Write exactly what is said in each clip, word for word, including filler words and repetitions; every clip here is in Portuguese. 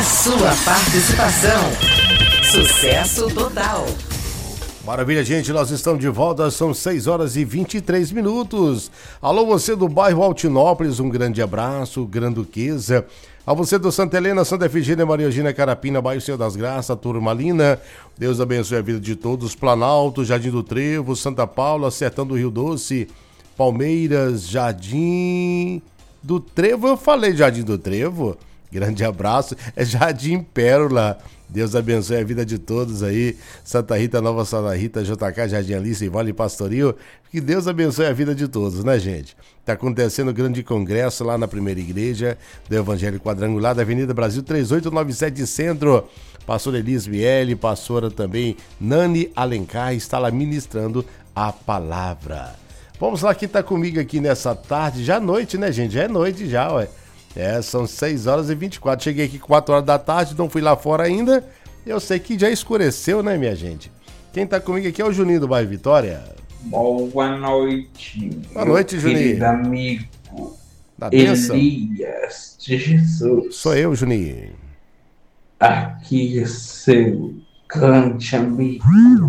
sua participação. Sucesso total. Maravilha, gente, nós estamos de volta, são seis horas e vinte e três minutos. Alô, você do bairro Altinópolis, um grande abraço, Granduquesa. A você do Santa Helena, Santa Efigênia, Maria Eugênia, Carapina, bairro Senhor das Graças, Turmalina. Deus abençoe a vida de todos. Planalto, Jardim do Trevo, Santa Paula, Sertão do Rio Doce, Palmeiras, Jardim do Trevo. Eu falei Jardim do Trevo. Grande abraço. É Jardim Pérola. Deus abençoe a vida de todos aí. Santa Rita, Nova Santa Rita, J K, Jardim Alice, Vale Pastoril. Que Deus abençoe a vida de todos, né, gente? Tá acontecendo o grande congresso lá na primeira igreja do Evangelho Quadrangular da Avenida Brasil três oito nove sete Centro. Pastora Elis Miele, pastora também Nani Alencar, está lá ministrando a palavra. Vamos lá, quem tá comigo aqui nessa tarde, já é noite, né, gente? Já é noite já, ué. É, são seis horas e vinte e quatro. Cheguei aqui quatro horas da tarde, não fui lá fora ainda. Eu sei que já escureceu, né, minha gente? Quem tá comigo aqui é o Juninho do bairro Vitória. Boa noite. Boa noite, Juninho. Querido amigo da bênção. Elias de Jesus. Sou eu, Juninho. Aqui é seu grande amigo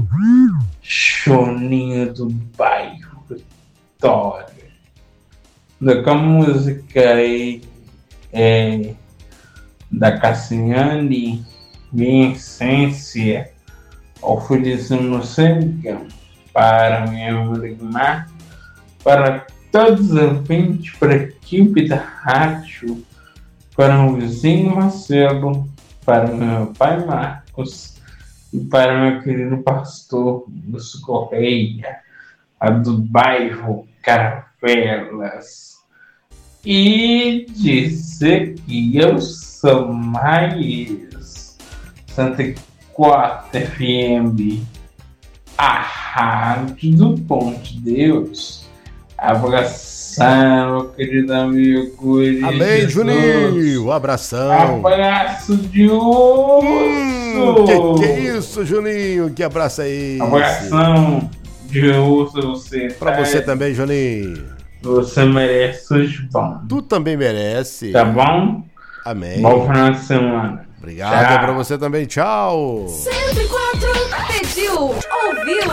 Juninho do bairro Vitória. Da música aí é da Cassiane, minha essência, oferecendo sempre para minha amiga, para todos os ouvintes, para a equipe da rádio, para o vizinho Marcelo, para meu pai Marcos e para meu querido pastor Lúcio Correia, a do bairro Caravelas. E dizer que eu sou mais Santa quatro F M, a rádio do Ponto de Deus. Abração, meu querido amigo. Amém, Juninho. Abração. Abraço de urso. Hum, que que é isso, Juninho? Que abraço é esse? Abração de urso você. Pra você também, Juninho. Você merece os bons. Tu também merece. Tá bom? Amém. Bom final de semana. Obrigado. Tchau. Pra você também. Tchau. cento e quatro pediu, ouviu.